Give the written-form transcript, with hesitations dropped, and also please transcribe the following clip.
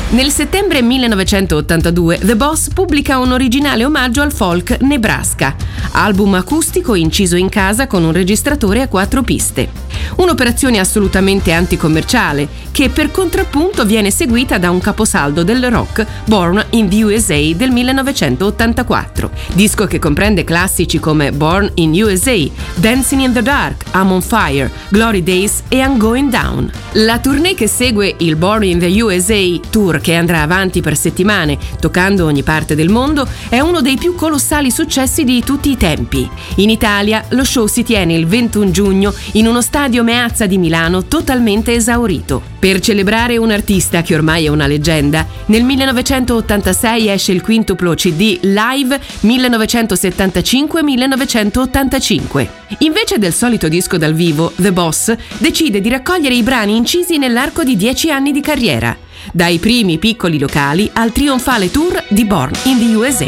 Nel settembre 1982 The Boss pubblica un originale omaggio al folk Nebraska, album acustico inciso in casa con un registratore a 4 piste. Un'operazione assolutamente anticommerciale che per contrappunto viene seguita da un caposaldo del rock, Born in the USA del 1984, disco che comprende classici come Born in USA, Dancing in the Dark, I'm on Fire, Glory Days e I'm Going Down. La tournée che segue il Born in the USA Tour, che andrà avanti per settimane, toccando ogni parte del mondo, è uno dei più colossali successi di tutti i tempi. In Italia lo show si tiene il 21 giugno in uno stadio Meazza di Milano totalmente esaurito. Per celebrare un artista che ormai è una leggenda, nel 1986 esce il quintuplo CD Live 1975-1985. Invece del solito disco dal vivo, The Boss decide di raccogliere i brani incisi nell'arco di 10 anni di carriera, dai primi piccoli locali al trionfale tour di Born in the USA.